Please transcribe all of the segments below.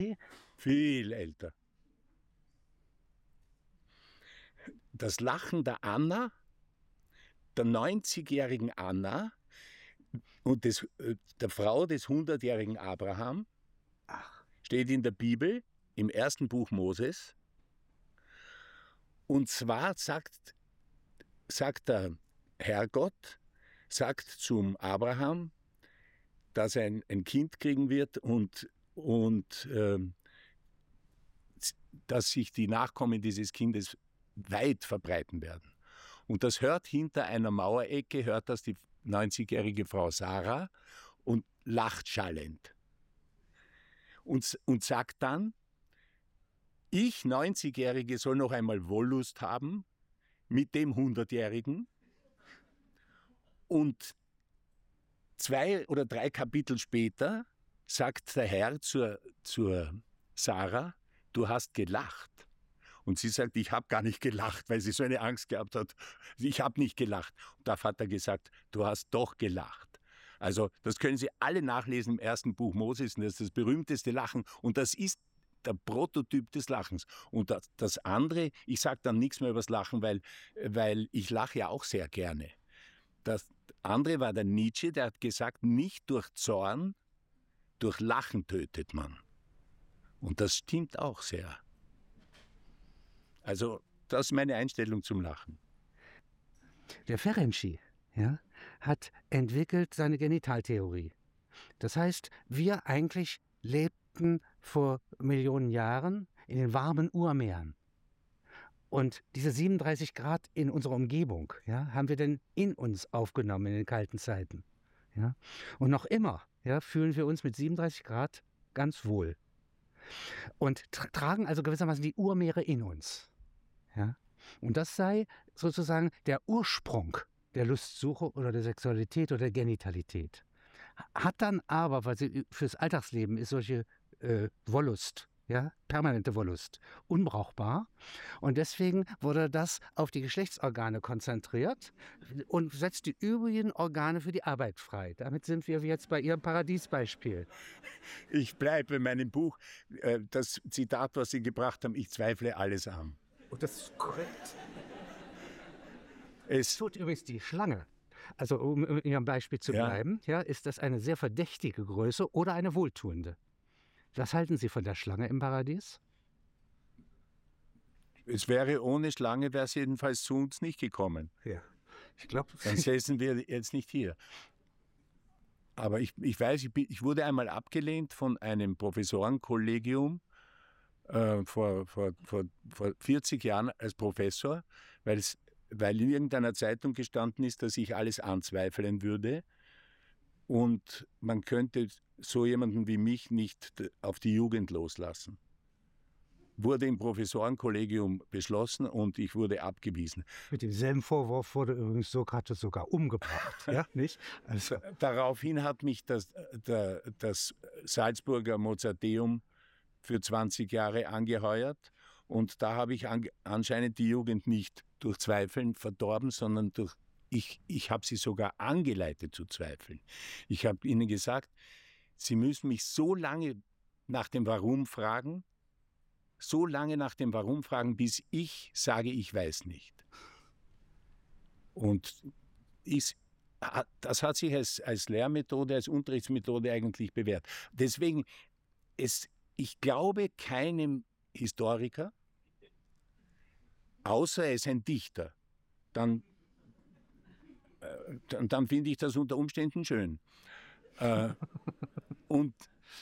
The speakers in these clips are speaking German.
Viel älter. Das Lachen der Anna, der 90-jährigen Anna und der Frau des 100-jährigen Abraham, steht in der Bibel, im ersten Buch Moses. Und zwar sagt der Herrgott, sagt zum Abraham, dass er ein Kind kriegen wird und dass sich die Nachkommen dieses Kindes weit verbreiten werden. Und das hört hinter einer Mauerecke, hört das die 90-jährige Frau Sarah und lacht schallend. Und sagt dann, ich, 90-Jährige, soll noch einmal Wollust haben mit dem 100-Jährigen. Und 2 oder 3 Kapitel später sagt der Herr zur Sarah, du hast gelacht. Und sie sagt, ich habe gar nicht gelacht, weil sie so eine Angst gehabt hat. Ich habe nicht gelacht. Und da hat er gesagt, du hast doch gelacht. Also das können Sie alle nachlesen im ersten Buch Moses. Das ist das berühmteste Lachen. Und das ist der Prototyp des Lachens. Und das andere, ich sage dann nichts mehr über das Lachen, weil ich lache ja auch sehr gerne. Das andere war der Nietzsche, der hat gesagt, nicht durch Zorn, durch Lachen tötet man. Und das stimmt auch sehr. Also, das ist meine Einstellung zum Lachen. Der Ferenczi, hat entwickelt seine Genitaltheorie. Das heißt, wir eigentlich lebten vor Millionen Jahren in den warmen Urmeeren. Und diese 37 Grad in unserer Umgebung, haben wir denn in uns aufgenommen in den kalten Zeiten. Ja? Und noch immer fühlen wir uns mit 37 Grad ganz wohl. Und tragen also gewissermaßen die Urmeere in uns. Ja? Und das sei sozusagen der Ursprung der Lustsuche oder der Sexualität oder der Genitalität. Hat dann aber, weil sie fürs Alltagsleben ist solche Wollust, permanente Wollust, unbrauchbar. Und deswegen wurde das auf die Geschlechtsorgane konzentriert und setzt die übrigen Organe für die Arbeit frei. Damit sind wir jetzt bei Ihrem Paradiesbeispiel. Ich bleibe in meinem Buch, das Zitat, was Sie gebracht haben, ich zweifle alles an. Und das ist korrekt. Es tut übrigens die Schlange. Also um in Ihrem Beispiel zu bleiben, ist das eine sehr verdächtige Größe oder eine wohltuende? Was halten Sie von der Schlange im Paradies? Es wäre ohne Schlange, wäre es jedenfalls zu uns nicht gekommen. Ja, ich glaube. Dann säßen wir jetzt nicht hier. Aber ich weiß, ich wurde einmal abgelehnt von einem Professorenkollegium vor 40 Jahren als Professor, weil in irgendeiner Zeitung gestanden ist, dass ich alles anzweifeln würde. Und man könnte so jemanden wie mich nicht auf die Jugend loslassen. Wurde im Professorenkollegium beschlossen und ich wurde abgewiesen. Mit demselben Vorwurf wurde übrigens Sokrates sogar umgebracht, nicht? Also. Daraufhin hat mich das Salzburger Mozarteum für 20 Jahre angeheuert und da habe ich anscheinend die Jugend nicht durch Zweifeln verdorben, sondern ich habe sie sogar angeleitet zu zweifeln. Ich habe ihnen gesagt, sie müssen mich so lange nach dem Warum fragen, bis ich sage, ich weiß nicht. Und das hat sich als Lehrmethode, als Unterrichtsmethode eigentlich bewährt. Deswegen, ich glaube keinem Historiker, außer er ist ein Dichter. Dann finde ich das unter Umständen schön. Und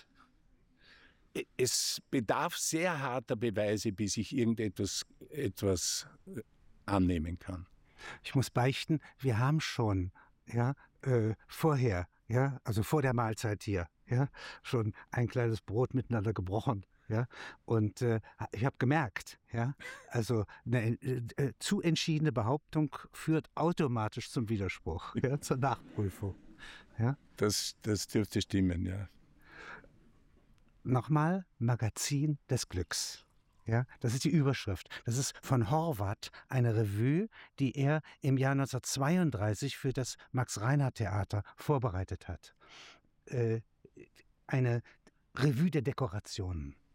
es bedarf sehr harter Beweise, bis ich irgendetwas annehmen kann. Ich muss beichten, wir haben schon vorher, also vor der Mahlzeit hier, schon ein kleines Brot miteinander gebrochen. Und ich habe gemerkt, also eine zu entschiedene Behauptung führt automatisch zum Widerspruch, zur Nachprüfung. Ja? Das dürfte stimmen, ja. Nochmal Magazin des Glücks. Ja, das ist die Überschrift. Das ist von Horvath eine Revue, die er im Jahr 1932 für das Max-Reinhardt-Theater vorbereitet hat. Eine Revue der Dekorationen.